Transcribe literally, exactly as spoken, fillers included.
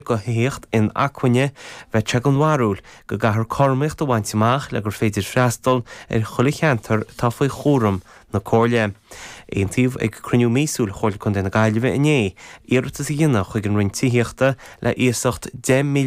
go héocht in Acquaine bheith te an warúil go gahar cormaíocht do bhaintteach le gur féidir freastal ar chuala cheantar tá faoi chóram na cóirle. Aontaobh ag cruniú mísúil choil chun den na gaiileh inné, iartas i dhéanamh chuig an roinn tííochta le íosacht ten